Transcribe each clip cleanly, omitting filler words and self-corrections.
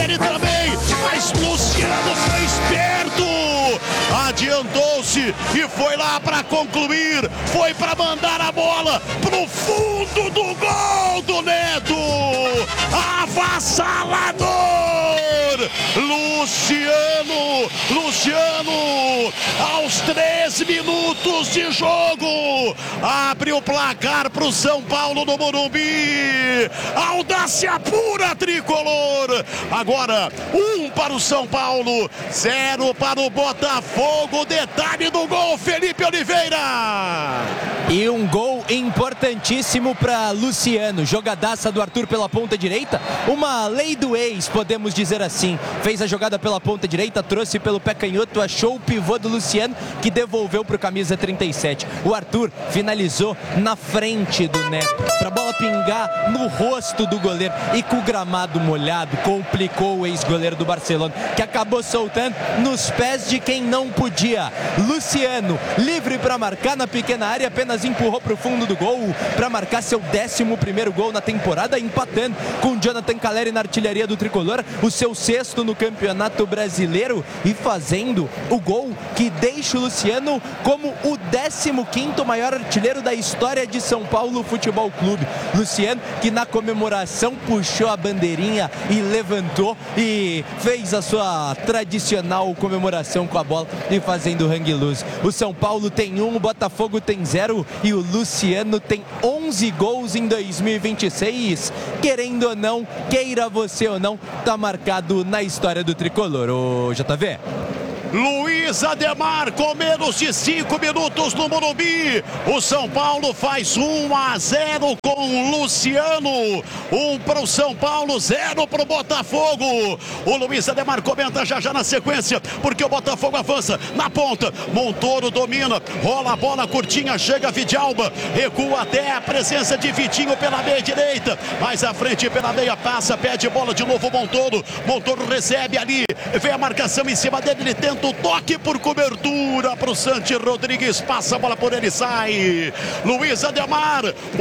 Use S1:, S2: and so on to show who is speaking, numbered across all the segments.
S1: Caleri também, mas Luciano foi esperto, adiantou-se e foi lá para concluir, foi para mandar a bola pro fundo do gol do Neto, avassalador, Luciano, aos 3 minutos de jogo, abre o placar pro São Paulo no Morumbi, audácia pura tricolor, agora 1 para o São Paulo, 0 para o Botafogo, detalhe do gol, Felipe Oliveira.
S2: E um gol importantíssimo para Luciano, jogadaça do Arthur pela ponta direita, uma lei do ex, podemos dizer assim, fez a jogada pela ponta direita, trouxe pelo pé canhoto, achou o pivô do Luciano, que devolveu para o camisa 37. O Arthur finalizou na frente do Neto, para a bola pingar no rosto do goleiro, e com o gramado molhado, complicou o ex-goleiro do Barcelona, que acabou soltando nos pés de quem não podia. Luciano, livre para marcar na pequena área, apenas empurrou para o fundo do gol, para marcar seu 11º gol na temporada, empatando com Jonathan Caleri na artilharia do tricolor, o seu 6º no Campeonato Brasileiro, e fazendo o gol que deixa o Luciano como o 15º maior artilheiro da história de São Paulo Futebol Clube. Luciano, que na comemoração puxou a bandeirinha e levantou e fez a sua tradicional comemoração com a bola e fazendo hang loose. O São Paulo tem 1, o Botafogo tem 0 e o Luciano tem 11 gols em 2026. Querendo ou não, queira você ou não, tá marcado na história do tricolor. Ô JV.
S1: Luiz Ademar, com menos de 5 minutos no Morumbi, o São Paulo faz 1-0 com Luciano, 1 para o São Paulo, 0 para o Botafogo. O Luiz Ademar comenta já na sequência, porque o Botafogo avança na ponta, Montoro domina, rola a bola curtinha, chega Vidalba, recua até a presença de Vitinho pela meia direita, mais à frente pela meia passa, pede bola de novo Montoro recebe ali, vem a marcação em cima dele, ele tenta o toque por cobertura para o Santi Rodrigues, passa a bola por ele, sai Luiz Ademar,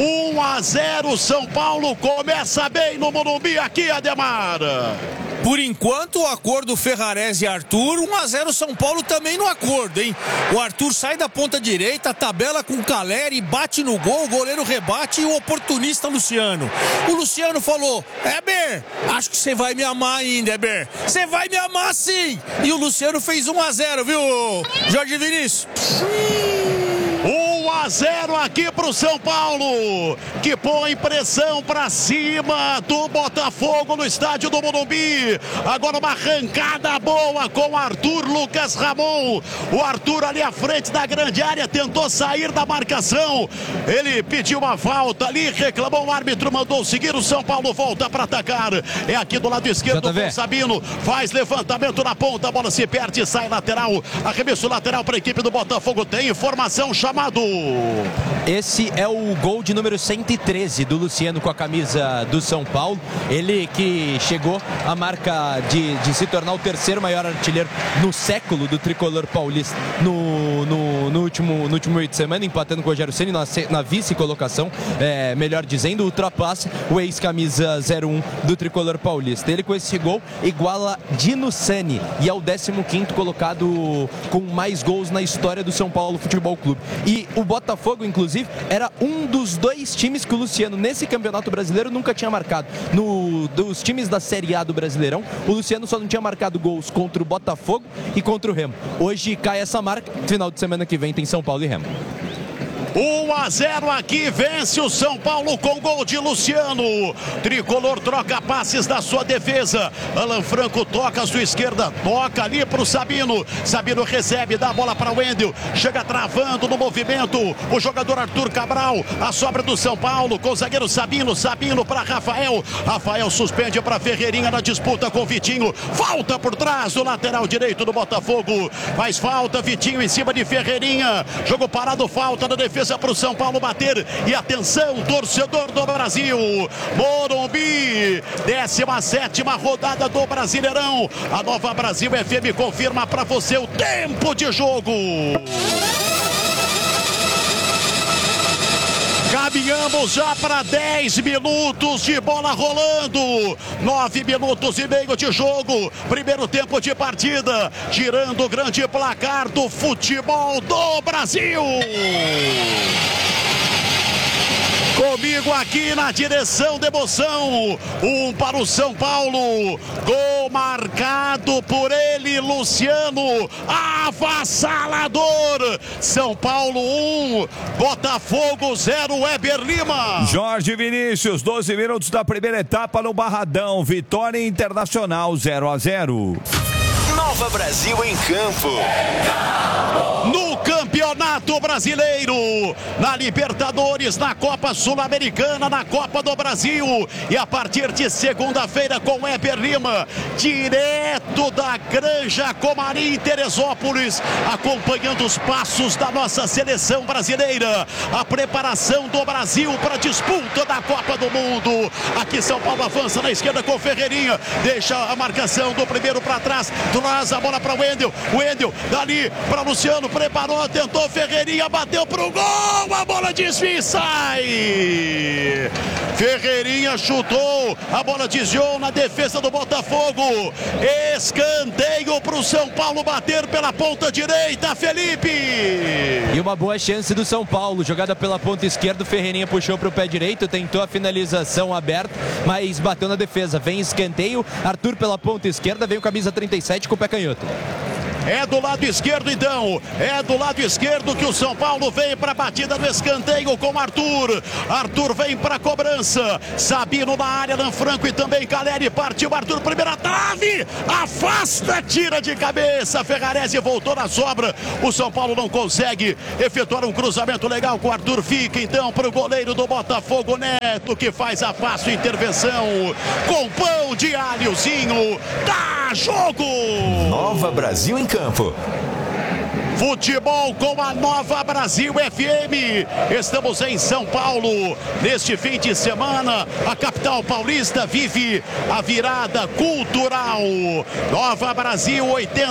S1: 1-0 São Paulo, começa bem no Morumbi aqui, Ademar.
S3: Por enquanto, o acordo Ferrarese e Arthur, 1-0 São Paulo também no acordo, hein? O Arthur sai da ponta direita, tabela com o Caleri, bate no gol, o goleiro rebate e o oportunista Luciano. O Luciano falou: Heber, acho que você vai me amar ainda, Heber. Você vai me amar sim! E o Luciano fez 1-0, viu, Jorge Vinícius?
S1: 1-0 aqui pro São Paulo, que põe pressão para cima do Botafogo no estádio do Morumbi. Agora uma arrancada boa com Arthur, Lucas Ramon. O Arthur ali à frente da grande área tentou sair da marcação. Ele pediu uma falta ali, reclamou, o árbitro mandou seguir. O São Paulo volta para atacar. É aqui do lado esquerdo com o Sabino. Faz levantamento na ponta, a bola se perde, sai lateral. Arremesso lateral para a equipe do Botafogo. Tem informação, chamado.
S2: Esse é o gol de número 113 do Luciano com a camisa do São Paulo. Ele que chegou à marca de se tornar o 3º maior artilheiro no século do tricolor paulista no último meio de semana, empatando com o Rogério Ceni na vice-colocação, melhor dizendo, ultrapassa o ex-camisa 01 do tricolor paulista. Ele com esse gol iguala Dino Sani e é o 15º colocado com mais gols na história do São Paulo Futebol Clube. E o Botafogo, inclusive, era um dos 2 times que o Luciano, nesse campeonato brasileiro, nunca tinha marcado. Dos times da Série A do Brasileirão, o Luciano só não tinha marcado gols contra o Botafogo e contra o Remo. Hoje cai essa marca, final de semana que vem tem São Paulo e Remo.
S1: 1-0 aqui, vence o São Paulo com gol de Luciano. Tricolor troca passes da sua defesa. Alan Franco toca à sua esquerda, toca ali para o Sabino. Sabino recebe, dá a bola para o Wendel. Chega travando no movimento o jogador Arthur Cabral. A sobra do São Paulo com o zagueiro Sabino. Sabino para Rafael. Rafael suspende para Ferreirinha na disputa com Vitinho. Falta por trás do lateral direito do Botafogo. Faz falta Vitinho em cima de Ferreirinha. Jogo parado, falta da defesa para o São Paulo bater. E atenção, torcedor do Brasil, Morumbi, 17ª rodada do Brasileirão. A Nova Brasil FM confirma para você o tempo de jogo. Caminhamos já para 10 minutos de bola rolando. 9 minutos e meio de jogo. Primeiro tempo de partida. Girando o grande placar do futebol do Brasil. Comigo aqui na direção de emoção, para o São Paulo, gol marcado por ele, Luciano, avassalador. São Paulo 1, Botafogo 0, Weber Lima.
S4: Jorge Vinícius, 12 minutos da primeira etapa no Barradão, Vitória Internacional 0-0.
S5: Nova Brasil em campo.
S1: No Campeonato Brasileiro, na Libertadores, na Copa Sul-Americana, na Copa do Brasil. E a partir de segunda-feira com Weber Lima, direto da Granja Comarim, Teresópolis, acompanhando os passos da nossa seleção brasileira. A preparação do Brasil para a disputa da Copa do Mundo. Aqui São Paulo avança na esquerda com Ferreirinha, deixa a marcação do primeiro para trás, traz a bola para o Wendel. Wendel dali para Luciano, preparou, tentou, Ferreirinha bateu pro gol, a bola desvia e sai. Ferreirinha chutou, a bola desviou na defesa do Botafogo. Escanteio para o São Paulo bater pela ponta direita, Felipe.
S2: E uma boa chance do São Paulo, jogada pela ponta esquerda, o Ferreirinha puxou para o pé direito, tentou a finalização aberta, mas bateu na defesa. Vem escanteio, Arthur pela ponta esquerda, vem o camisa 37 com o pé canhoto.
S1: É do lado esquerdo então, é do lado esquerdo que o São Paulo vem para a batida do escanteio com Arthur. Arthur vem para a cobrança, Sabino na área, Lanfranco e também Caleri, partiu Arthur, primeira trave, afasta, tira de cabeça, Ferrarese voltou na sobra, o São Paulo não consegue efetuar um cruzamento legal com o Arthur, fica então para o goleiro do Botafogo, Neto, que faz a fácil intervenção, com pão de alhozinho, dá jogo!
S5: Nova Brasil em campo.
S1: Futebol com a Nova Brasil FM. Estamos em São Paulo. Neste fim de semana, a capital paulista vive a virada cultural. Nova Brasil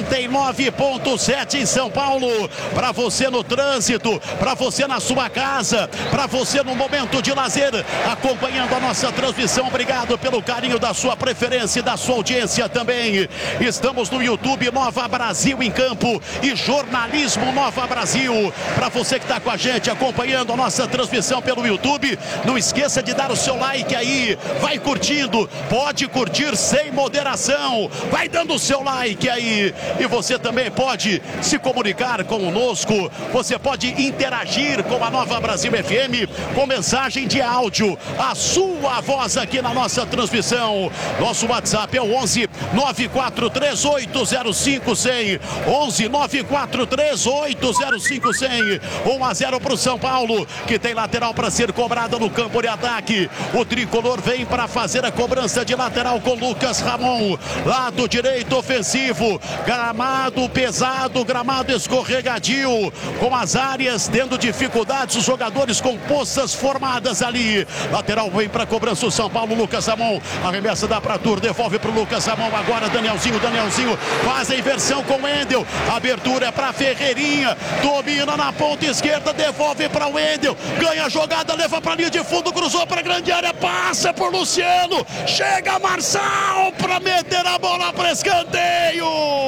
S1: 89.7 em São Paulo. Para você no trânsito, para você na sua casa, para você no momento de lazer, acompanhando a nossa transmissão. Obrigado pelo carinho da sua preferência e da sua audiência também. Estamos no YouTube Nova Brasil em Campo e Jornalismo Nova Brasil. Para você que está com a gente acompanhando a nossa transmissão pelo YouTube, não esqueça de dar o seu like aí, vai curtindo, pode curtir sem moderação, vai dando o seu like aí, e você também pode se comunicar conosco, você pode interagir com a Nova Brasil FM com mensagem de áudio, a sua voz aqui na nossa transmissão. Nosso WhatsApp é o 11 943805100, 11 943805100. 1-0 para o São Paulo, que tem lateral para ser cobrada no campo de ataque. O tricolor vem para fazer a cobrança de lateral com Lucas Ramon, lado direito ofensivo, gramado pesado, gramado escorregadio, com as áreas tendo dificuldades, os jogadores com poças formadas ali. Lateral vem para a cobrança o São Paulo, Lucas Ramon, arremessa, dá para Arthur, devolve para o Lucas Ramon, agora Danielzinho faz a inversão com Wendel, abertura é para Ferreirinha, domina na ponta esquerda, devolve para o Wendel, ganha a jogada, leva para a linha de fundo, cruzou para a grande área, passa por Luciano, chega Marçal para meter a bola para escanteio.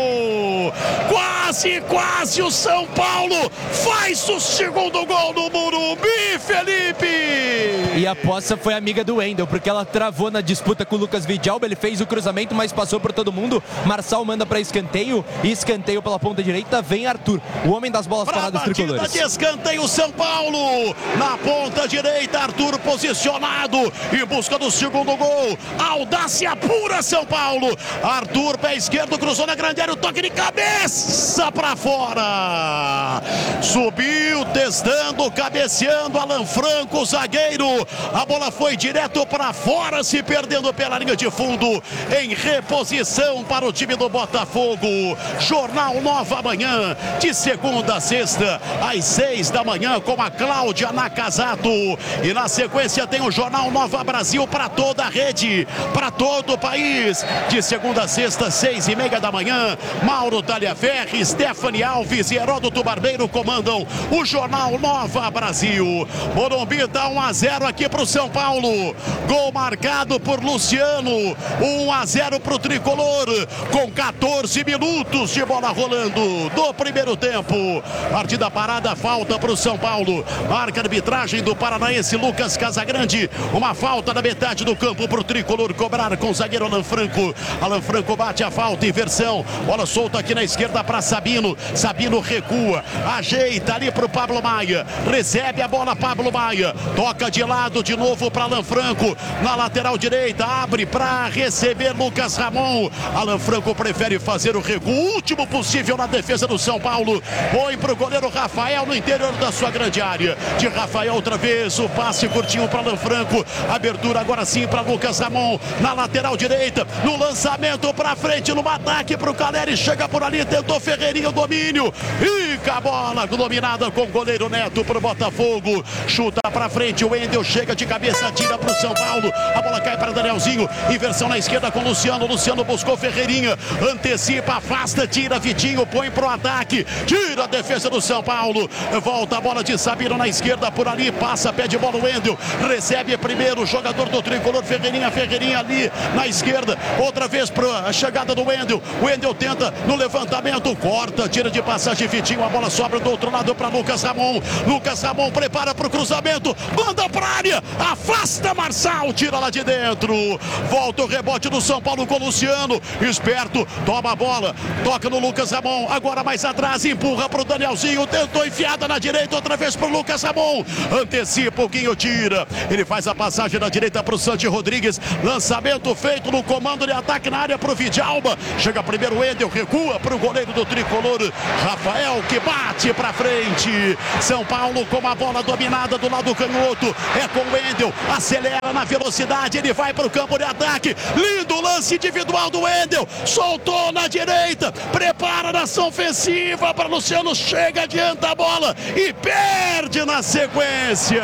S1: Quase o São Paulo faz o segundo gol no Morumbi, Felipe.
S2: E a poça foi amiga do Wendel, porque ela travou na disputa com o Lucas Vidalba, ele fez o cruzamento, mas passou por todo mundo. Marçal manda para escanteio, e escanteio pela ponta direita, vem Arthur, o homem das bolas paradas tricolores.
S1: De escanteio São Paulo, na ponta direita, Arthur posicionado, em busca do segundo gol, audácia pura São Paulo, Arthur, pé esquerdo, cruzou na grande área, o toque de cabeça para fora, subiu, testando, cabeceando, Alan Franco, zagueiro, a bola foi direto para fora, se perdendo pela linha de fundo, em reposição para o time do Botafogo. Jornal Nova Manhã, de segunda a sexta, às 6 da manhã, com a Cláudia Nakazato. E na sequência tem o Jornal Nova Brasil para toda a rede, para todo o país. De segunda a sexta, 6:30 da manhã, Mauro Talhaferri, Stephanie Alves e Heródoto Barbeiro comandam o Jornal Nova Brasil. Morumbi dá 1-0 aqui para o São Paulo. Gol marcado por Luciano. 1-0 para o Tricolor, com 14 minutos de bola rolando do primeiro tempo. Partida parada, falta para o São Paulo. Marca a arbitragem do paranaense Lucas Casagrande. Uma falta na metade do campo para o Tricolor cobrar com o zagueiro Alan Franco. Alan Franco bate a falta, inversão. Bola solta aqui na esquerda para Sabino. Sabino recua, ajeita ali para o Pablo Maia. Recebe a bola Pablo Maia. Toca de lado de novo para Alan Franco. Na lateral direita, abre para receber Lucas Ramon. Alan Franco prefere fazer o recuo último possível na defesa do São Paulo. Põe para o goleiro Rafael no interior da sua grande área. De Rafael outra vez, o passe curtinho para Alan Franco. Abertura agora sim para Lucas Ramon. Na lateral direita, no lançamento para frente, no ataque para o Caleri. Chega por ali, tentou Ferreirinha o domínio. Fica a bola dominada com o goleiro Neto para o Botafogo. Chuta para frente, o Wendel chega de cabeça, tira para o São Paulo. A bola cai para Danielzinho. Inversão na esquerda com Luciano. Luciano buscou Ferreirinha. Antecipa, afasta, tira Vitinho, põe pro ataque. Tira a defesa do São Paulo. Volta a bola de Sabino na esquerda por ali. Passa, pede bola o Wendel. Recebe primeiro o jogador do Tricolor, Ferreirinha. Ferreirinha ali na esquerda. Outra vez para a chegada do Wendel. O Wendel tenta no levantamento. Corta, tira de passagem Vitinho. A bola sobra do outro lado para Lucas Ramon. Lucas Ramon prepara para o cruzamento. Manda para a área. Afasta Marçal. Tira lá de dentro. Volta o rebote do São Paulo com o Luciano. Esperto. Toma a bola. Toca no Lucas Ramon. Agora mais atrás. Empurra para o Danielzinho. Tentou enfiada na direita. Outra vez para o Lucas Ramon. Antecipa o Guinho. Tira. Ele faz a passagem na direita para o Santi Rodrigues. Lançamento feito no comando de ataque na área para o Vidalba. Chega primeiro o Wendel. Recua para o goleiro do Tricolor, Rafael, que bate para frente. São Paulo com a bola dominada do lado canhoto. É com o Wendel. Acelera na velocidade. Ele vai para o campo de ataque. Lindo lance individual do Wendel. Soltou na direita. Prepara a nação ofensiva para Luciano. Chega, adianta a bola e perde na sequência.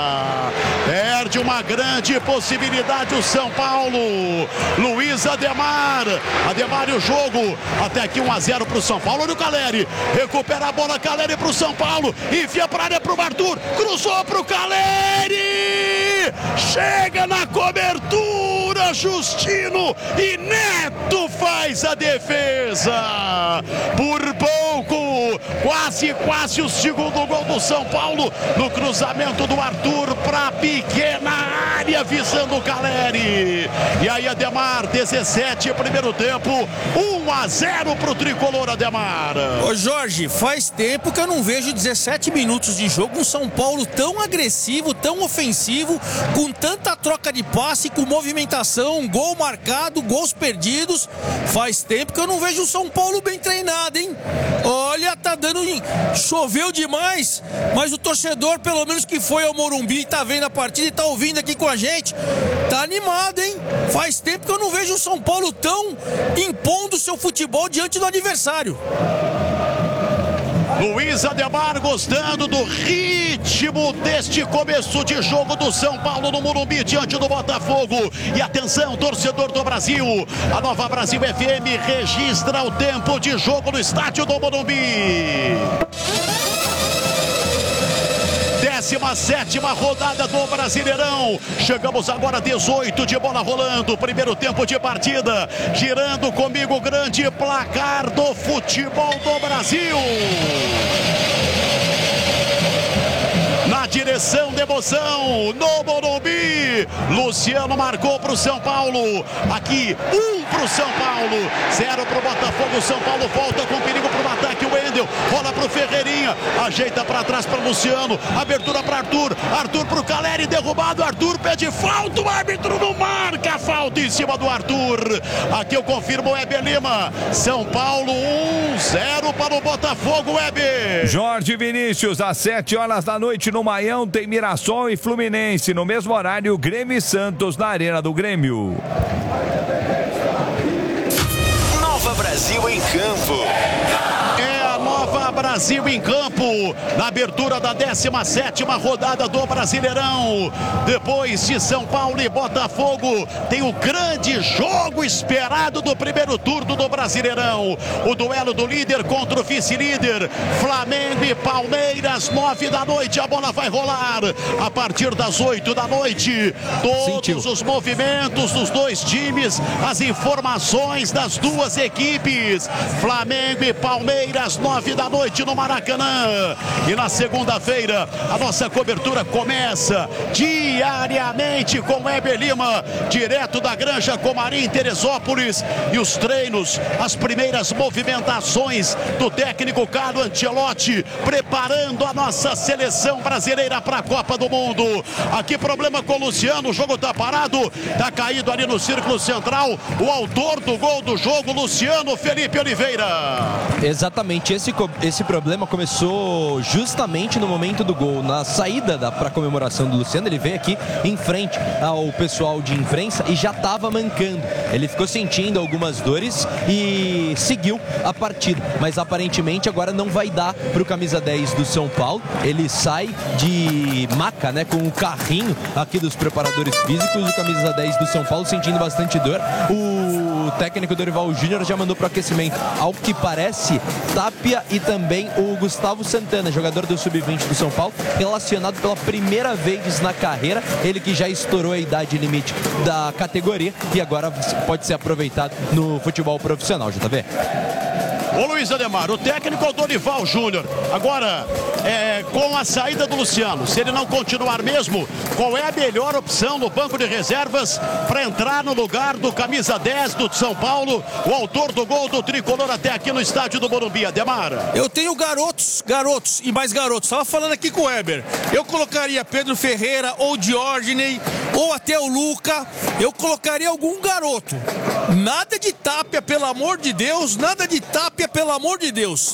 S1: Perde uma grande possibilidade o São Paulo. Luiz Ademar. Ademar e o jogo. Até aqui 1-0 para o São Paulo. Olha o Caleri. Recupera a bola. Caleri para o São Paulo. Enfia para a área para o Arthur. Cruzou para o Caleri. Chega na cobertura. Justino e Neto faz a defesa. Por pouco. Quase o segundo gol do São Paulo. No cruzamento do Arthur para a pequena área visando o Caleri. E aí Ademar, 17 primeiro tempo. 1-0 para o Tricolor, Ademar.
S3: Ô Jorge, faz tempo que eu não vejo 17 minutos de jogo um São Paulo tão agressivo, tão ofensivo, com tanta troca de passe, com movimentação, gol marcado, gols perdidos. Faz tempo que eu não vejo o São Paulo bem treinado, hein? Olha, tá dando... Choveu demais, mas o torcedor, pelo menos que foi ao Morumbi, tá vendo a partida e tá ouvindo aqui com a gente, tá animado, hein? Faz tempo que eu não vejo o São Paulo tão impondo seu futebol diante do adversário.
S1: Luiz Ademar gostando do ritmo deste começo de jogo do São Paulo no Morumbi diante do Botafogo. E atenção, torcedor do Brasil, a Nova Brasil FM registra o tempo de jogo no estádio do Morumbi. 17ª rodada do Brasileirão. Chegamos agora a 18 de bola rolando. Primeiro tempo de partida. Girando comigo o grande placar do futebol do Brasil. Na direção de emoção, no Morumbi. Luciano marcou para o São Paulo. Aqui, 1 para o São Paulo, 0 para o Botafogo. São Paulo volta com perigo para o ataque. O Wendel rola para o Ferreirinha. Ajeita para trás para o Luciano. Abertura para Arthur. Arthur para o Caleri, derrubado. Arthur pede falta. O árbitro não marca a falta em cima do Arthur. Aqui eu confirmo o Weber Lima. São Paulo 1-0 para o Botafogo, Weber.
S4: Jorge Vinícius, às 7 horas da noite no Maião tem Mirassol e Fluminense. No mesmo horário, Grêmio e Santos na Arena do Grêmio.
S5: Nova Brasil em campo.
S1: É a Nova Brasil Brasil em campo, na abertura da 17ª rodada do Brasileirão. Depois de São Paulo e Botafogo, tem o grande jogo esperado do primeiro turno do Brasileirão. O duelo do líder contra o vice-líder, Flamengo e Palmeiras, 9 da noite. A bola vai rolar a partir das 8 da noite. Todos os movimentos dos dois times, as informações das duas equipes. Flamengo e Palmeiras, 9 da noite no Maracanã. E na segunda-feira, a nossa cobertura começa diariamente com Weber Lima, direto da Granja Comarim, Teresópolis. E os treinos, as primeiras movimentações do técnico Carlo Ancelotti, preparando a nossa seleção brasileira para a Copa do Mundo. Aqui problema com o Luciano, o jogo tá parado, tá caído ali no círculo central, o autor do gol do jogo, Luciano Felipe Oliveira.
S2: Exatamente, esse problema começou justamente no momento do gol, na saída para a comemoração do Luciano. Ele veio aqui em frente ao pessoal de imprensa e já estava mancando. Ele ficou sentindo algumas dores e seguiu a partida, mas aparentemente agora não vai dar para o camisa 10 do São Paulo. Ele sai de maca, né, com o carrinho aqui dos preparadores físicos. O camisa 10 do São Paulo sentindo bastante dor. O técnico Dorival Júnior já mandou para o aquecimento, ao que parece, Tapia e também o Gustavo Santana, jogador do Sub-20 do São Paulo, relacionado pela primeira vez na carreira. Ele que já estourou a idade limite da categoria e agora pode ser aproveitado no futebol profissional, JB.
S1: Ô Luiz Ademar, o técnico é o Dorival Júnior. Agora, com a saída do Luciano, se ele não continuar mesmo, qual é a melhor opção no banco de reservas para entrar no lugar do camisa 10 do São Paulo, o autor do gol do tricolor até aqui no estádio do Morumbi, Ademar?
S3: Eu tenho garotos e mais garotos. Estava falando aqui com o Weber. Eu colocaria Pedro Ferreira ou Diógenes ou até o Luca. Eu colocaria algum garoto. Nada de Tapia, pelo amor de Deus. Nada de Tapia, pelo amor de Deus.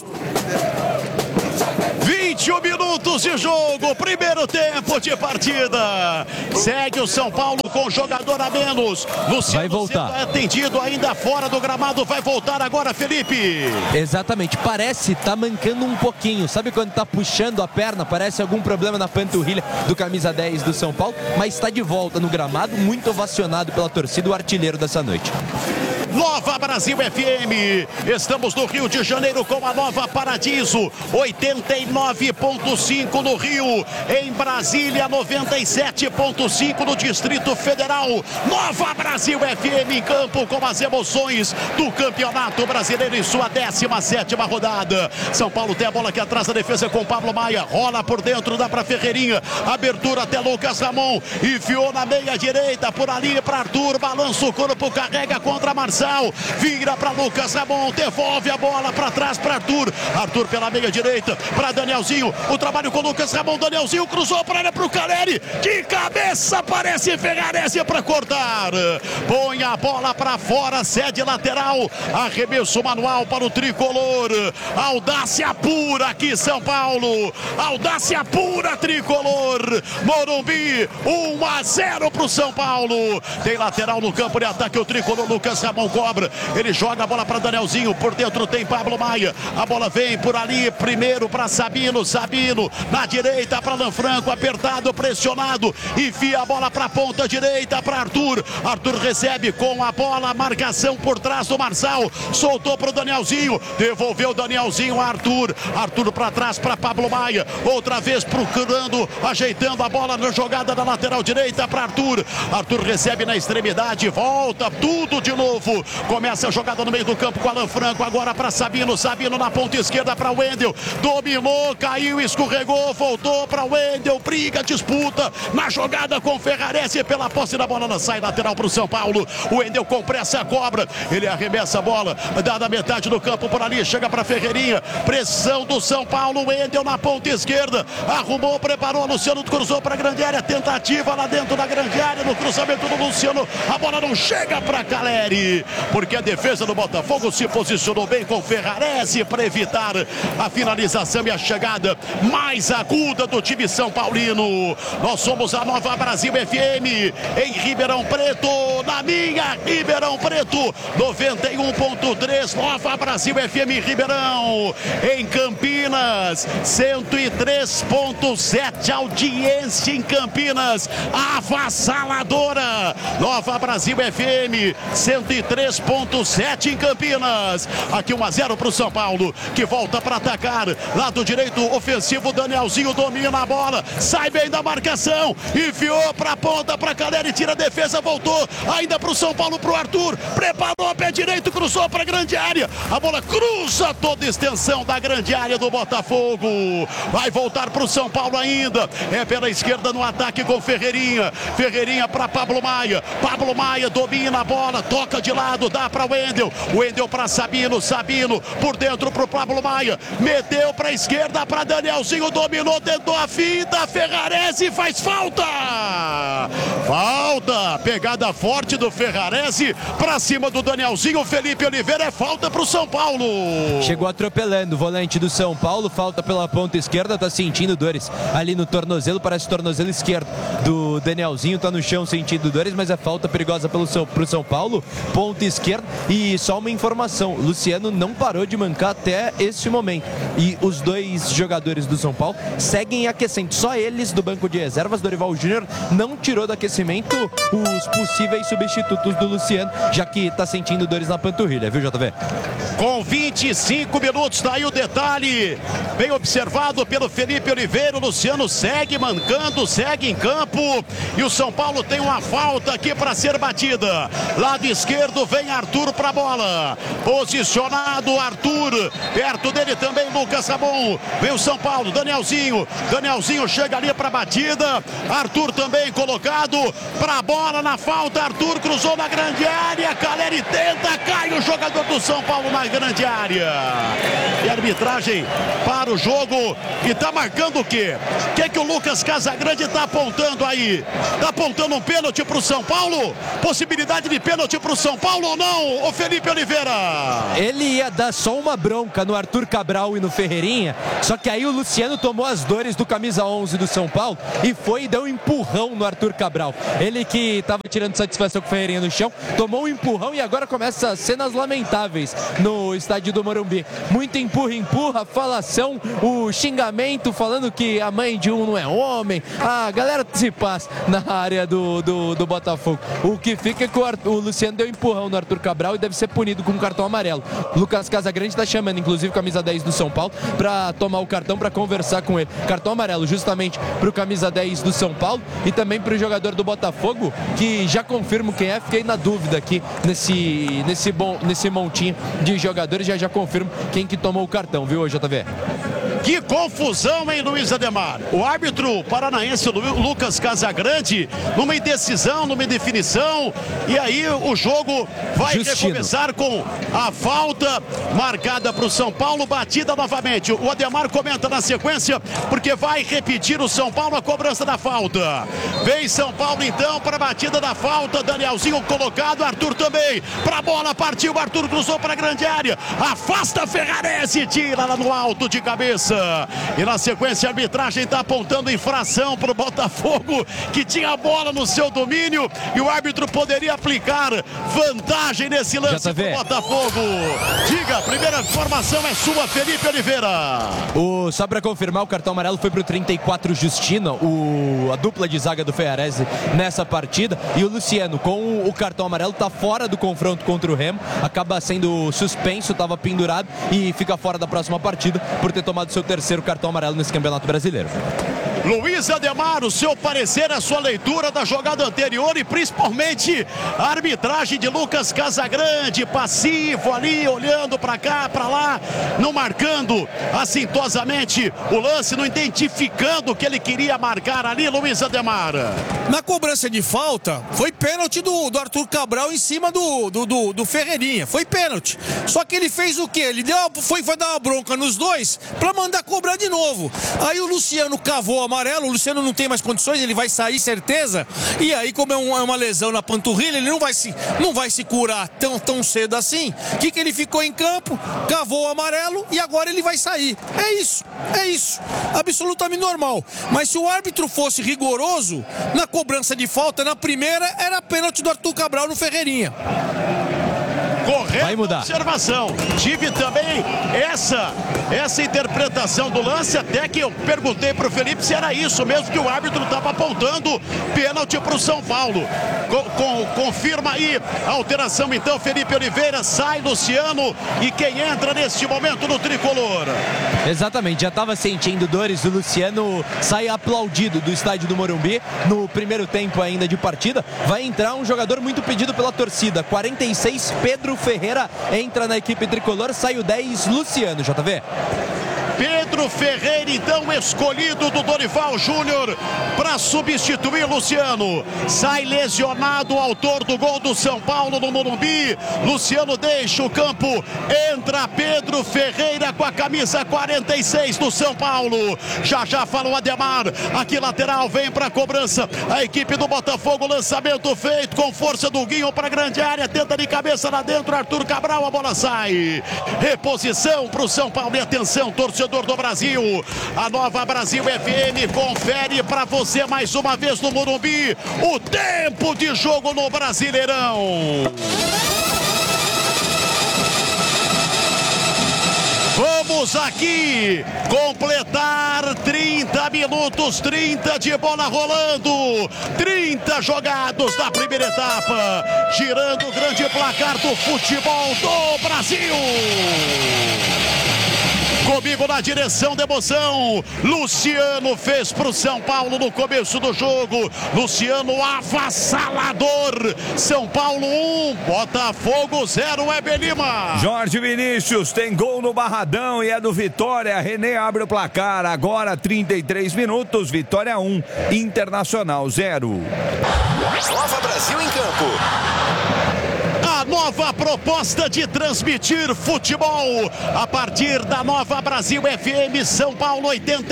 S1: 21 minutos de jogo, primeiro tempo de partida. Segue o São Paulo com jogador a menos. Luciano
S2: vai voltar.
S1: Sendo atendido ainda fora do gramado. Vai voltar agora, Felipe.
S2: Exatamente, parece tá mancando um pouquinho. Sabe quando tá puxando a perna? Parece algum problema na panturrilha do camisa 10 do São Paulo. Mas está de volta no gramado, muito ovacionado pela torcida, o artilheiro dessa noite.
S1: Nova Brasil FM, estamos no Rio de Janeiro com a Nova Paradiso, 89.5 no Rio, em Brasília 97.5 no Distrito Federal. Nova Brasil FM em campo com as emoções do Campeonato Brasileiro em sua 17ª rodada. São Paulo tem a bola aqui atrás da defesa com Pablo Maia, rola por dentro, dá para Ferreirinha, abertura até Lucas Ramon, enfiou na meia direita, por ali para Arthur, balança o corpo, carrega contra Marçal. Vira para Lucas Ramon, devolve a bola para trás para Arthur. Arthur pela meia direita para Danielzinho. O trabalho com Lucas Ramon. Danielzinho cruzou para área para o Caleri. De cabeça aparece Ferrarese para cortar. Põe a bola para fora, cede lateral. Arremesso manual para o tricolor. Audácia pura aqui, São Paulo. Audácia pura, tricolor. Morumbi, 1-0 para o São Paulo. Tem lateral no campo de ataque. O tricolor Lucas Ramon cobra, ele joga a bola para Danielzinho, por dentro tem Pablo Maia, a bola vem por ali, primeiro para Sabino, na direita para Lanfranco, apertado, pressionado, enfia a bola para a ponta direita para Arthur recebe com a bola, marcação por trás do Marçal, soltou para o Danielzinho, devolveu o Danielzinho a Arthur para trás para Pablo Maia, outra vez procurando, ajeitando a bola na jogada da lateral direita para Arthur recebe na extremidade, volta, tudo de novo. Começa a jogada no meio do campo com Alan Franco, agora para Sabino na ponta esquerda para Wendel, dominou, caiu, escorregou, voltou para Wendel, briga, disputa na jogada com Ferrarese pela posse da bola, sai lateral para o São Paulo. O Wendel com pressa, cobra, ele arremessa a bola, dá na metade do campo por ali, chega para Ferreirinha, pressão do São Paulo, Wendel na ponta esquerda, arrumou, preparou, Luciano cruzou para a grande área, tentativa lá dentro da grande área, no cruzamento do Luciano, a bola não chega para Caleri. porque a defesa do Botafogo se posicionou bem com Ferrarese para evitar a finalização e a chegada mais aguda do time São Paulino. Nós somos a Nova Brasil FM em Ribeirão Preto, na minha Ribeirão Preto, 91.3, Nova Brasil FM em Ribeirão, em Campinas, 103.7, audiência em Campinas, avassaladora, Nova Brasil FM, 103.7 em Campinas. Aqui 1-0 para o São Paulo, que volta para atacar, lado direito ofensivo, Danielzinho domina a bola, sai bem da marcação, enfiou para a ponta, para Caleri, tira a defesa, voltou, ainda para o São Paulo, para o Arthur, preparou, pé direito, cruzou para a grande área, a bola cruza toda a extensão da grande área do Botafogo, vai voltar para o São Paulo ainda, é pela esquerda no ataque com Ferreirinha, Ferreirinha para Pablo Maia domina a bola, toca de lado, dá para Wendel para Sabino por dentro para o Pablo Maia, meteu para a esquerda para Danielzinho, dominou, tentou a finta, Ferrarese faz falta, pegada forte do Ferrarese para cima do Danielzinho, Felipe Oliveira, é falta para o São Paulo.
S2: Chegou atropelando o volante do São Paulo, falta pela ponta esquerda, tá sentindo dores ali no tornozelo, parece tornozelo esquerdo do Danielzinho, tá no chão sentindo dores, mas é falta perigosa pro São Paulo, ponta esquerda. E só uma informação, Luciano não parou de mancar até este momento, e os dois jogadores do São Paulo seguem aquecendo, só eles do banco de reservas, Dorival Júnior não tirou do aquecimento os possíveis substitutos do Luciano, já que tá sentindo dores na panturrilha, viu, JV?
S1: Com 25 minutos, tá aí o detalhe, bem observado pelo Felipe Oliveira, o Luciano segue mancando, segue em campo, e o São Paulo tem uma falta aqui para ser batida, lado esquerdo vem Arthur para a bola, posicionado Arthur, perto dele também Lucas Rabon, vem o São Paulo, Danielzinho chega ali para a batida, Arthur também colocado para a bola na falta, Arthur cruzou na grande área, Caleri tenta, cai o jogador do São Paulo na grande área, e a arbitragem para o jogo, e tá marcando o quê? O que é que o Lucas Casagrande tá apontando aí? Tá apontando um pênalti pro São Paulo? Possibilidade de pênalti pro São Paulo ou não, ô Felipe Oliveira?
S2: Ele ia dar só uma bronca no Arthur Cabral e no Ferreirinha, só que aí o Luciano tomou as dores do camisa 11 do São Paulo e foi e deu um empurrão no Arthur Cabral. Ele que estava tirando satisfação com o Ferreirinha no chão, tomou um empurrão e agora começa cenas lamentáveis no estádio do Morumbi. Muito empurra, falação, o xingamento falando que a mãe de um não é homem, a galera se passa na área do Botafogo. O que fica é que o Luciano deu um empurrão no Arthur Cabral e deve ser punido com um cartão amarelo. Lucas Casagrande está chamando, inclusive, camisa 10 do São Paulo para tomar o cartão, para conversar com ele. Cartão amarelo justamente para o camisa 10 do São Paulo e também para o jogador do Botafogo, que já confirmo quem é, fiquei na dúvida aqui nesse montinho de jogadores, já confirmo quem que tomou o cartão, viu, JV?
S1: Que confusão, hein, Luiz Ademar? O árbitro paranaense Lucas Casagrande, numa indecisão, numa indefinição, e aí o jogo vai recomeçar com a falta marcada para o São Paulo, batida novamente. O Ademar comenta na sequência, porque vai repetir o São Paulo a cobrança da falta. Vem São Paulo então para a batida da falta, Danielzinho colocado, Arthur também, para a bola, partiu, Arthur cruzou para a grande área, afasta Ferrarese, tira lá no alto de cabeça. E na sequência a arbitragem está apontando infração para o Botafogo, que tinha a bola no seu domínio e o árbitro poderia aplicar vantagem nesse lance para o Botafogo. Diga, a primeira informação é sua, Felipe Oliveira.
S2: Só para confirmar, o cartão amarelo foi para o 34 Justino, a dupla de zaga do Ferrarese nessa partida, e o Luciano com o cartão amarelo está fora do confronto contra o Remo, acaba sendo suspenso, estava pendurado e fica fora da próxima partida por ter tomado seu terceiro cartão amarelo nesse Campeonato Brasileiro.
S1: Luiz Ademar, o seu parecer, a sua leitura da jogada anterior e principalmente a arbitragem de Lucas Casagrande, passivo ali, olhando para cá, para lá, não marcando assintosamente o lance, não identificando o que ele queria marcar ali, Luiz Ademar.
S3: Na cobrança de falta, foi pênalti do Arthur Cabral em cima do Ferreirinha, foi pênalti. Só que ele fez o quê? Ele foi dar uma bronca nos dois para mandar cobrar de novo. Aí o Luciano cavou a amarelo, o Luciano não tem mais condições, ele vai sair, certeza. E aí, como é uma lesão na panturrilha, ele não vai se curar tão cedo assim. O que ele ficou em campo, cavou o amarelo e agora ele vai sair. É isso. Absolutamente normal. Mas se o árbitro fosse rigoroso, na cobrança de falta, na primeira, era pênalti do Arthur Cabral no Ferreirinha.
S1: Correta observação. Tive também essa interpretação do lance, até que eu perguntei para o Felipe se era isso mesmo que o árbitro estava apontando, pênalti para o São Paulo. Confirma aí a alteração então, Felipe Oliveira, sai Luciano, e quem entra neste momento no tricolor?
S2: Exatamente, já estava sentindo dores, o Luciano sai aplaudido do estádio do Morumbi no primeiro tempo ainda de partida. Vai entrar um jogador muito pedido pela torcida, 46, Pedro Ferreira entra na equipe tricolor, sai o 10, Luciano, JV.
S1: Pedro Ferreira, então, escolhido do Dorival Júnior para substituir Luciano. Sai lesionado o autor do gol do São Paulo no Morumbi. Luciano deixa o campo. Entra Pedro Ferreira com a camisa 46 do São Paulo. Já fala o Ademar. Aqui lateral, vem para a cobrança. A equipe do Botafogo, lançamento feito com força do Guinho para a grande área. Tenta de cabeça lá dentro, Arthur Cabral, a bola sai. Reposição para o São Paulo. E atenção, torcedor do Brasil, a Nova Brasil FM confere para você mais uma vez no Morumbi o tempo de jogo no Brasileirão. Vamos aqui completar 30 minutos, 30 de bola rolando, 30 jogados da primeira etapa, girando o grande placar do futebol do Brasil. Comigo na direção da emoção, Luciano fez para o São Paulo no começo do jogo. Luciano avassalador. São Paulo 1, Botafogo 0, Weber Lima.
S4: Jorge Vinícius tem gol no Barradão e é do Vitória. René abre o placar. Agora 33 minutos, Vitória 1, Internacional 0.
S5: Nova Brasil em campo.
S1: A nova proposta de transmitir futebol a partir da Nova Brasil FM, São Paulo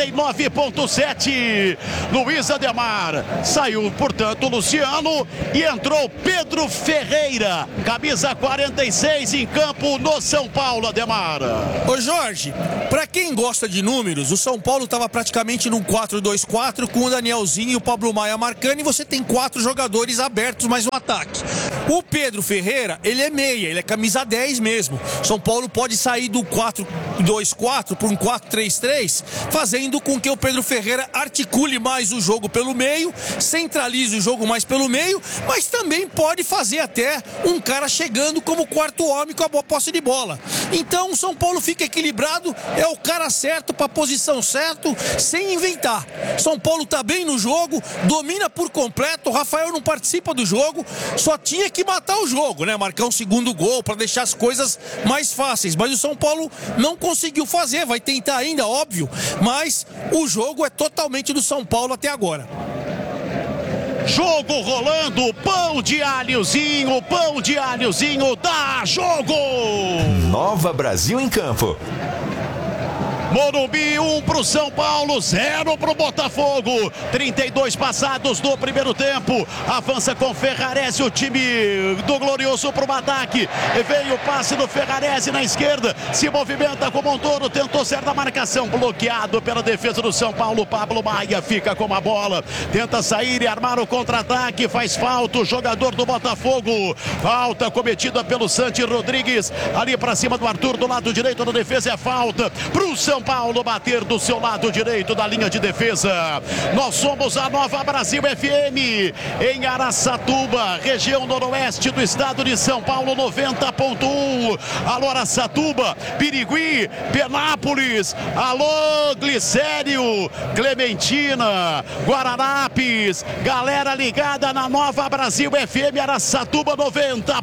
S1: 89.7. Luiz Ademar, saiu portanto Luciano e entrou Pedro Ferreira, camisa 46 em campo no São Paulo, Ademar.
S3: Ô Jorge, pra quem gosta de números, o São Paulo estava praticamente num 4-2-4 com o Danielzinho e o Pablo Maia marcando, e você tem 4 jogadores abertos mais um ataque. O Pedro Ferreira, ele é meia, ele é camisa 10 mesmo. São Paulo pode sair do 4-2-4 para um 4-3-3, fazendo com que o Pedro Ferreira articule mais o jogo pelo meio, centralize o jogo mais pelo meio, mas também pode fazer até um cara chegando como quarto homem com a posse de bola. Então o São Paulo fica equilibrado, é o cara certo para a posição certa, sem inventar. São Paulo tá bem no jogo, domina por completo, o Rafael não participa do jogo, só tinha que matar o jogo, né? Marcar um segundo gol para deixar as coisas mais fáceis, mas o São Paulo não conseguiu fazer, vai tentar ainda, óbvio, mas o jogo é totalmente do São Paulo até agora.
S1: Jogo rolando, pão de alhozinho, dá jogo!
S5: Nova Brasil em campo.
S1: Morumbi 1 pro São Paulo, 0 pro Botafogo. 32 passados do primeiro tempo. Avança com Ferrarese, o time do Glorioso pro ataque. Veio o passe do Ferrarese na esquerda. Se movimenta com o Montoro, tentou ser da marcação. Bloqueado pela defesa do São Paulo. Pablo Maia fica com a bola. Tenta sair e armar o contra-ataque. Faz falta o jogador do Botafogo. Falta cometida pelo Santi Rodrigues. Ali pra cima do Arthur, do lado direito da defesa, é falta pro São Paulo bater do seu lado direito da linha de defesa. Nós somos a Nova Brasil FM em Araçatuba, região noroeste do estado de São Paulo, 90.1. Alô Araçatuba, Birigui, Penápolis, alô Glicério, Clementina, Guararapes, galera ligada na Nova Brasil FM Araçatuba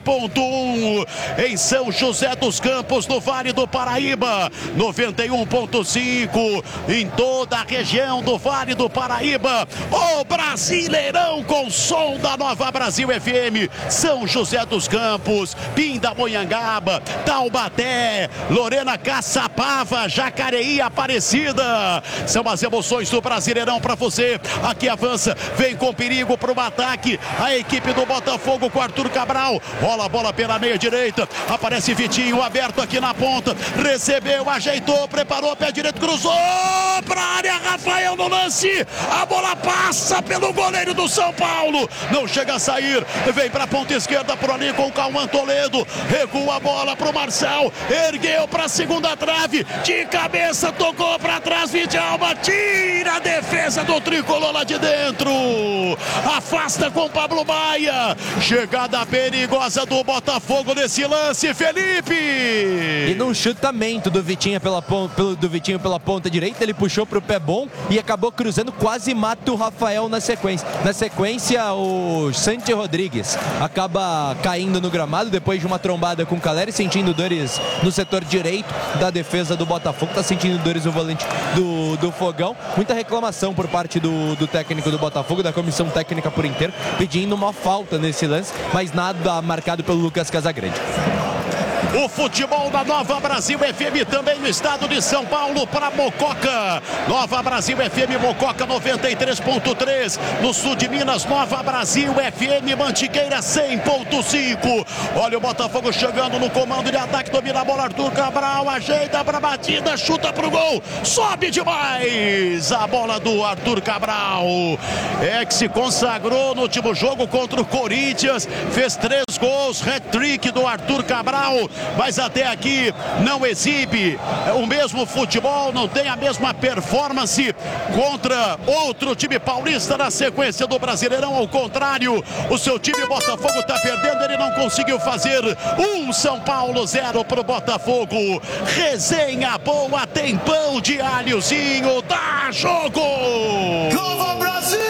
S1: 90.1. Em São José dos Campos, no Vale do Paraíba, 91.7 100.5 em toda a região do Vale do Paraíba. O Brasileirão com som da Nova Brasil FM. São José dos Campos, Pindamonhangaba, Taubaté, Lorena, Caçapava, Jacareí, Aparecida. São as emoções do Brasileirão para você. Aqui avança, vem com perigo para o ataque a equipe do Botafogo com Arthur Cabral. Rola a bola pela meia direita. Aparece Vitinho aberto aqui na ponta. Recebeu, ajeitou, preparou, pé direito, cruzou para a área. Rafael no lance. A bola passa pelo goleiro do São Paulo. Não chega a sair. Vem para a ponta esquerda por ali com o Cauã Toledo. Recua a bola para o Marçal. Ergueu para a segunda trave. De cabeça, tocou para trás. Vidalba tira a defesa do tricolor lá de dentro. Afasta com Pablo Maia. Chegada perigosa do Botafogo nesse lance, Felipe.
S2: E num chutamento do Vitinho pela ponta direita, ele puxou para o pé bom e acabou cruzando, quase mata o Rafael na sequência. Na sequência, o Santi Rodrigues acaba caindo no gramado depois de uma trombada com o Caleri, sentindo dores no setor direito da defesa do Botafogo. Está sentindo dores no volante do Fogão. Muita reclamação por parte do técnico do Botafogo, da comissão técnica por inteiro, pedindo uma falta nesse lance, mas nada marcado pelo Lucas Casagrande.
S1: O futebol da Nova Brasil FM também no estado de São Paulo para Mococa. Nova Brasil FM Mococa 93.3. No sul de Minas, Nova Brasil FM Mantiqueira 100.5. Olha o Botafogo chegando no comando de ataque, domina a bola Arthur Cabral, ajeita para a batida, chuta para o gol, sobe demais a bola do Arthur Cabral. É que se consagrou no último jogo contra o Corinthians, fez 3 gols, hat-trick do Arthur Cabral. Mas até aqui não exibe o mesmo futebol, não tem a mesma performance contra outro time paulista na sequência do Brasileirão. Ao contrário, o seu time Botafogo está perdendo, ele não conseguiu fazer. São Paulo 0 para o Botafogo. Resenha boa, tem pão de alhozinho, dá jogo!
S6: Nova Brasil!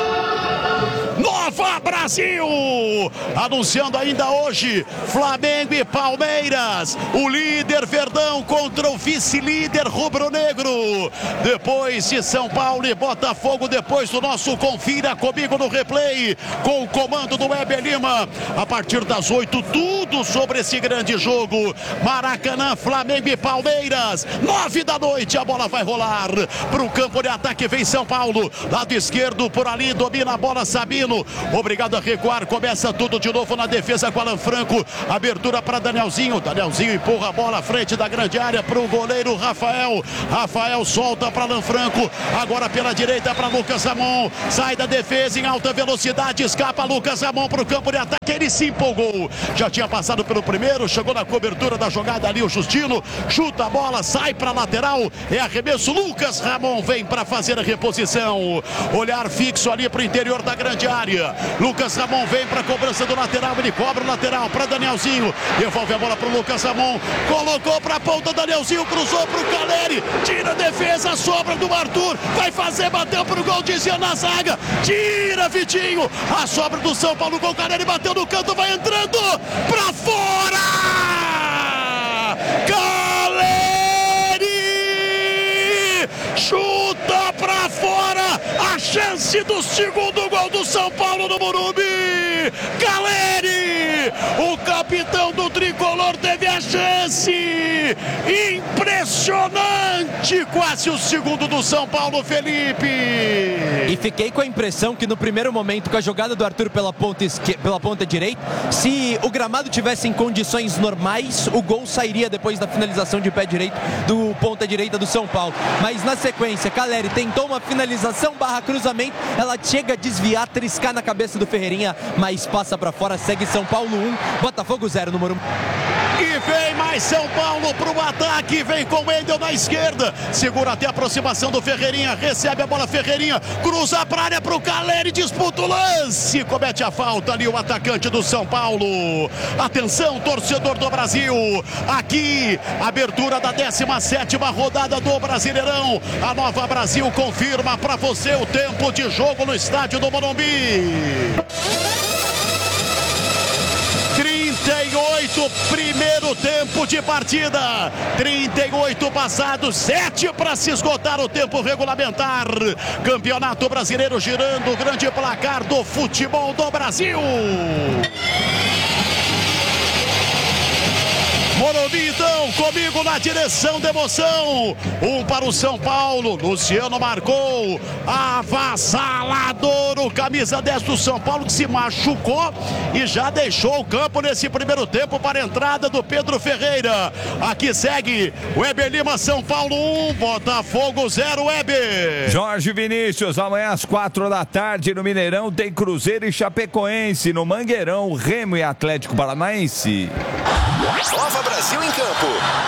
S1: Nova Brasil! Anunciando ainda hoje Flamengo e Palmeiras. O líder Verdão contra o vice-líder rubro-negro. Depois de São Paulo e Botafogo, depois do nosso Confira Comigo no Replay, com o comando do Weber Lima. A partir das 8, tudo sobre esse grande jogo. Maracanã, Flamengo e Palmeiras. 9 da noite, a bola vai rolar para o campo de ataque. Vem São Paulo, lado esquerdo por ali, domina a bola Sabino. Obrigado a recuar, começa tudo de novo na defesa com Alan Franco. Abertura para Danielzinho. Danielzinho empurra a bola à frente da grande área para o goleiro Rafael. Rafael solta para Alan Franco. Agora pela direita para Lucas Ramon. Sai da defesa em alta velocidade. Escapa Lucas Ramon para o campo de ataque. Ele se empolgou. Já tinha passado pelo primeiro. Chegou na cobertura da jogada ali o Justino. Chuta a bola, sai para a lateral. É arremesso. Lucas Ramon vem para fazer a reposição. Olhar fixo ali para o interior da grande área. Lucas Ramon vem para a cobrança do lateral. Ele cobra o lateral para Danielzinho. Devolve a bola para o Lucas Ramon. Colocou para a ponta. Danielzinho cruzou para o Caleri. Tira a defesa. Sobra do Arthur. Vai fazer, bateu para o gol. Dizia na zaga. Tira Vitinho. A sobra do São Paulo com o Caleri. Bateu no canto. Vai entrando para fora. Caleri chuta para fora. A chance do segundo gol do São Paulo no Morumbi. Caleri, o capitão do tricolor, teve a chance. Impressionante, quase o segundo do São Paulo, Felipe.
S2: E fiquei com a impressão que no primeiro momento, com a jogada do Arthur pela ponta direita, se o gramado tivesse em condições normais, o gol sairia depois da finalização de pé direito do ponta direita do São Paulo. Mas na sequência, Caleri tentou uma finalização / cruzamento, ela chega a desviar, triscar na cabeça do Ferreirinha, mas passa para fora. Segue São Paulo 1, Botafogo 0 no Morumbi.
S1: E vem mais São Paulo para o ataque, vem com o Wendel na esquerda, segura até a aproximação do Ferreirinha, recebe a bola Ferreirinha, cruza para a área para o Caleri, disputa o lance, comete a falta ali o atacante do São Paulo. Atenção, torcedor do Brasil, aqui, abertura da 17ª rodada do Brasileirão. A Nova Brasil confirma para você o tempo de jogo no estádio do Morumbi. 38, primeiro tempo de partida. 38 passados, 7 para se esgotar o tempo regulamentar. Campeonato Brasileiro girando o grande placar do futebol do Brasil. Morumbi, então, comigo na direção da emoção. 1 para o São Paulo. Luciano marcou. Avassalador, o camisa 10 do São Paulo, que se machucou e já deixou o campo nesse primeiro tempo para a entrada do Pedro Ferreira. Aqui segue o Weber Lima, São Paulo 1, Botafogo 0, Weber.
S4: Jorge Vinícius, amanhã às 4 da tarde no Mineirão tem Cruzeiro e Chapecoense. No Mangueirão, Remo e Atlético Paranaense.
S5: Nova Brasil em campo.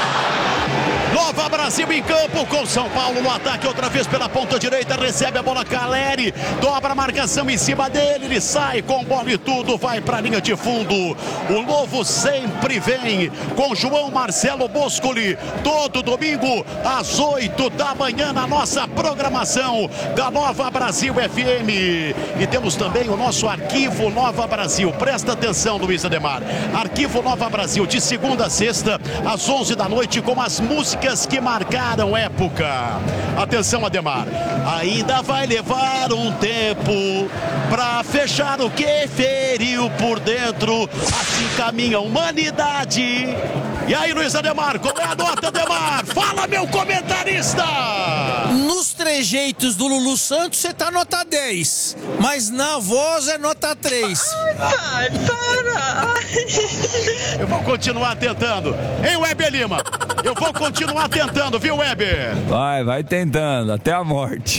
S1: Nova Brasil em campo com São Paulo no ataque, outra vez pela ponta direita, recebe a bola Caleri, dobra a marcação em cima dele, ele sai com bola e tudo, vai para a linha de fundo. O Novo sempre vem com João Marcelo Boscoli, todo domingo às 8 da manhã na nossa programação da Nova Brasil FM. E temos também o nosso Arquivo Nova Brasil, presta atenção, Luiz Ademar, Arquivo Nova Brasil de segunda a sexta às 11 da noite com as músicas que marcaram época. Atenção, Ademar, ainda vai levar um tempo pra fechar o que feriu por dentro, assim caminha a humanidade. E aí, Luiz Ademar, qual é a nota, Ademar? Fala, meu comentarista!
S3: Nos trejeitos do Lulu Santos você tá nota 10, mas na voz é nota 3.
S7: Ai, para!
S1: Eu vou continuar tentando. Hein, Weber Lima? Eu vou continuar tentando, viu, Weber?
S4: Vai tentando, até a morte.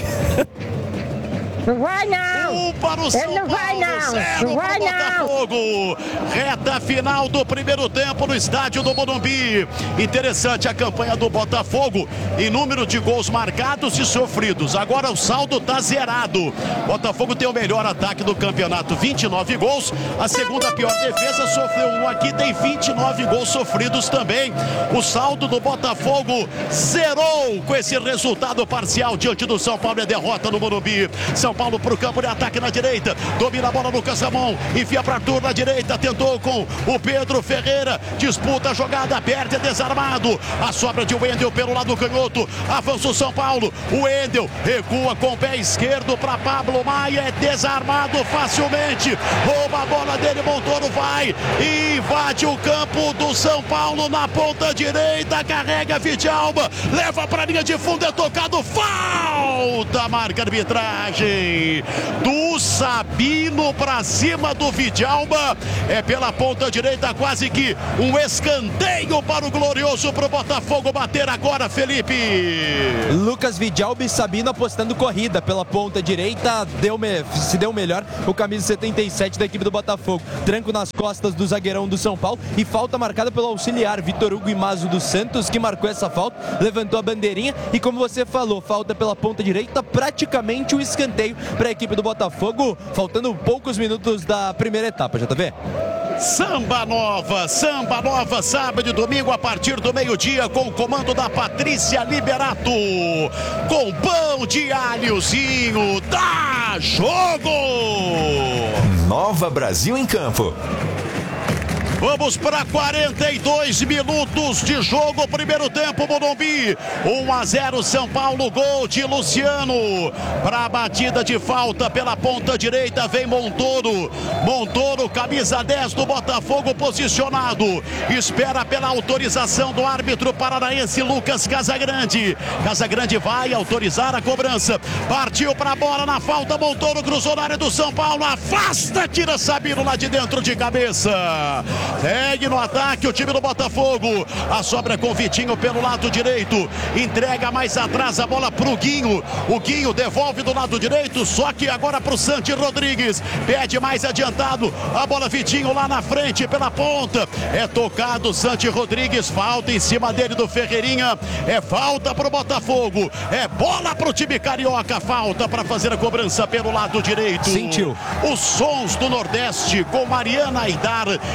S8: Não vai não!
S1: Para o São
S8: Ele não vai
S1: Paulo,
S8: não! Não vai não!
S1: Botafogo. Reta final do primeiro tempo no estádio do Morumbi. Interessante a campanha do Botafogo em número de gols marcados e sofridos. Agora o saldo tá zerado. Botafogo tem o melhor ataque do campeonato, 29 gols. A segunda pior defesa, sofreu um aqui, tem 29 gols sofridos também. O saldo do Botafogo zerou com esse resultado parcial diante do São Paulo, é derrota no Morumbi. São Paulo para o campo de ataque na direita, domina a bola no Casamon, enfia para Arthur na direita, tentou com o Pedro Ferreira, disputa a jogada, perde, é desarmado, a sobra de Wendel pelo lado canhoto, avança o São Paulo, o Wendel recua com o pé esquerdo para Pablo Maia, é desarmado facilmente, rouba a bola dele, Montoro vai, invade o campo do São Paulo na ponta direita, carrega Vidalba, leva para a linha de fundo, é tocado, falta, marca a arbitragem do Sabino para cima do Vidalba, é pela ponta direita, quase que um escanteio para o glorioso, para o Botafogo bater agora, Felipe.
S2: Lucas Vidalba e Sabino apostando corrida pela ponta direita, se deu melhor o camisa 77 da equipe do Botafogo, tranco nas costas do zagueirão do São Paulo e falta marcada pelo auxiliar Vitor Hugo Imazo dos Santos, que marcou essa falta, levantou a bandeirinha e, como você falou, falta pela ponta direita, praticamente um escanteio para a equipe do Botafogo, faltando poucos minutos da primeira etapa, JV.
S1: Samba Nova, sábado e domingo a partir do meio-dia com o comando da Patrícia Liberato, com pão de alhozinho, dá jogo!
S5: Nova Brasil em campo.
S1: Vamos para 42 minutos de jogo, primeiro tempo, Morumbi, 1-0 São Paulo, gol de Luciano, para a batida de falta pela ponta direita, vem Montoro, camisa 10 do Botafogo, posicionado, espera pela autorização do árbitro paranaense Lucas Casagrande vai autorizar a cobrança, partiu para a bola na falta, Montoro cruzou na área do São Paulo, afasta, tira Sabino lá de dentro de cabeça. Segue no ataque o time do Botafogo. A sobra com o Vitinho pelo lado direito. Entrega mais atrás a bola pro Guinho. O Guinho devolve do lado direito, só que agora pro Santi Rodrigues. Pede mais adiantado. A bola Vitinho lá na frente pela ponta. É tocado Santi Rodrigues. Falta em cima dele do Ferreirinha. É falta pro Botafogo. É bola pro time carioca. Falta para fazer a cobrança pelo lado direito.
S2: Sentiu.
S1: Os sons do Nordeste com Mariana Aidar e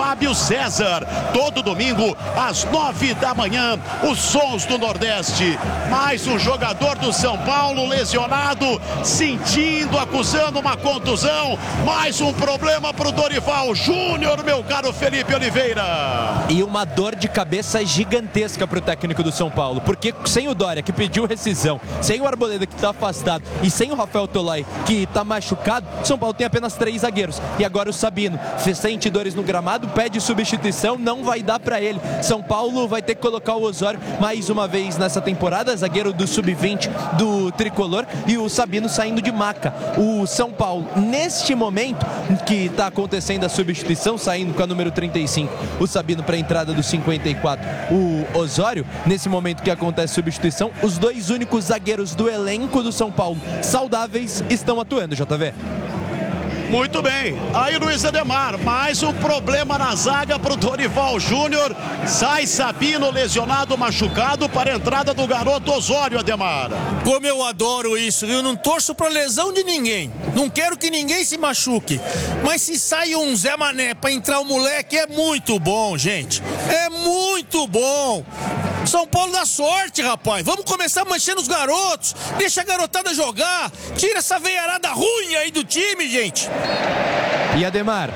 S1: Fábio César. Todo domingo, às 9 da manhã, os sons do Nordeste. Mais um jogador do São Paulo lesionado, sentindo, acusando uma contusão. Mais um problema para o Dorival Júnior, meu caro Felipe Oliveira.
S2: E uma dor de cabeça gigantesca para o técnico do São Paulo, porque sem o Dória, que pediu rescisão, sem o Arboleda, que está afastado, e sem o Rafael Tolói, que está machucado, São Paulo tem apenas 3 zagueiros. E agora o Sabino sente dores no gramado, pede substituição, não vai dar para ele. São Paulo vai ter que colocar o Osório mais uma vez nessa temporada, zagueiro do Sub-20 do Tricolor, e o Sabino saindo de maca. O São Paulo, neste momento que está acontecendo a substituição, saindo com a número 35, o Sabino para a entrada do 54, o Osório, nesse momento que acontece a substituição, os 2 únicos zagueiros do elenco do São Paulo saudáveis estão atuando, JV.
S1: Muito bem, aí Luiz Ademar, mais um problema na zaga para o Dorival Júnior. Sai Sabino lesionado, machucado, para a entrada do garoto Osório, Ademar.
S3: Como eu adoro isso, eu não torço para lesão de ninguém, não quero que ninguém se machuque, mas se sai um Zé Mané para entrar o moleque, é muito bom, gente, é muito bom. São Paulo dá sorte, rapaz. Vamos começar manchando os garotos. Deixa a garotada jogar. Tira essa veiarada ruim aí do time, gente.
S2: E Ademar?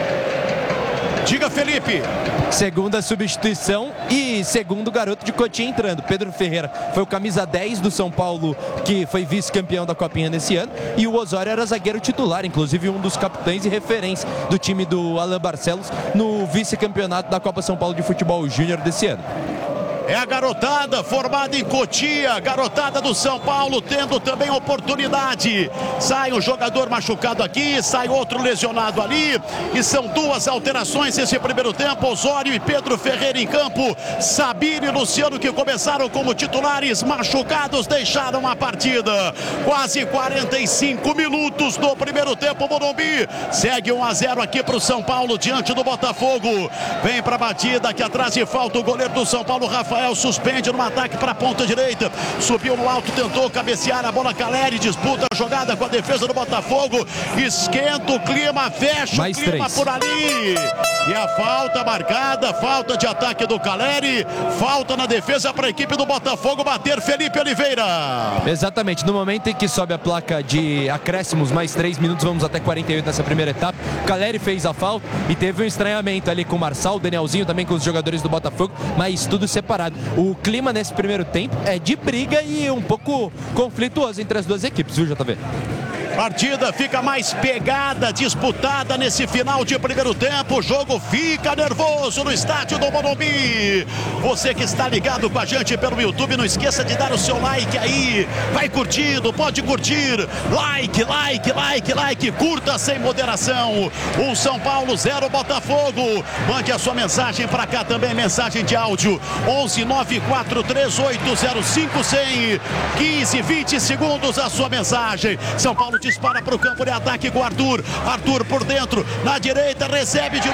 S1: Diga, Felipe.
S2: Segunda substituição e segundo garoto de Cotia entrando. Pedro Ferreira foi o camisa 10 do São Paulo, que foi vice-campeão da Copinha nesse ano. E o Osório era zagueiro titular, inclusive um dos capitães e referência do time do Alan Barcelos no vice-campeonato da Copa São Paulo de Futebol Júnior desse ano.
S1: É a garotada formada em Cotia, garotada do São Paulo tendo também oportunidade. Sai um jogador machucado aqui, sai outro lesionado ali. E são 2 alterações nesse primeiro tempo. Osório e Pedro Ferreira em campo. Sabino e Luciano, que começaram como titulares, machucados, deixaram a partida. Quase 45 minutos do primeiro tempo, Morumbi. Segue 1-0 aqui para o São Paulo diante do Botafogo. Vem para a batida, aqui atrás e falta o goleiro do São Paulo, Rafael, suspende no ataque para a ponta direita, subiu no alto, tentou cabecear a bola. Caleri disputa a jogada com a defesa do Botafogo, esquenta o clima, fecha mais o clima 3 por ali, e a falta marcada, falta de ataque do Caleri, falta na defesa para a equipe do Botafogo bater. Felipe Oliveira.
S2: Exatamente, no momento em que sobe a placa de acréscimos, mais 3 minutos, vamos até 48 nessa primeira etapa, Caleri fez a falta e teve um estranhamento ali com o Marçal, o Danielzinho também com os jogadores do Botafogo, mas tudo separado. O clima nesse primeiro tempo é de briga e um pouco conflituoso entre as duas equipes, viu, JV?
S1: Partida fica mais pegada, disputada nesse final de primeiro tempo. O jogo fica nervoso no estádio do Morumbi. Você que está ligado com a gente pelo YouTube, não esqueça de dar o seu like aí. Vai curtindo, pode curtir. Like. Curta sem moderação. 1 São Paulo, 0 Botafogo. Mande a sua mensagem para cá também, mensagem de áudio. 11 943805100. 15, 20 segundos a sua mensagem. São Paulo dispara para o campo de ataque com o Arthur. Arthur por dentro, na direita, recebe de